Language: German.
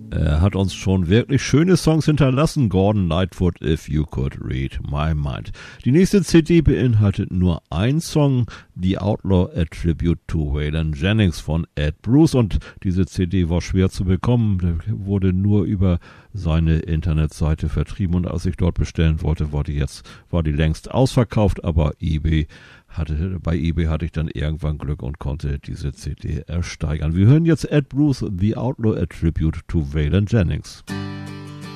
Er hat uns schon wirklich schöne Songs hinterlassen, Gordon Lightfoot, If You Could Read My Mind. Die nächste CD beinhaltet nur einen Song, The Outlaw, A Tribute to Waylon Jennings von Ed Bruce, und diese CD war schwer zu bekommen, wurde nur über seine Internetseite vertrieben, und als ich dort bestellen wollte, war die längst ausverkauft, aber bei eBay hatte ich dann irgendwann Glück und konnte diese CD ersteigern. Wir hören jetzt Ed Bruce, The Outlaw, A Tribute to Waylon Jennings.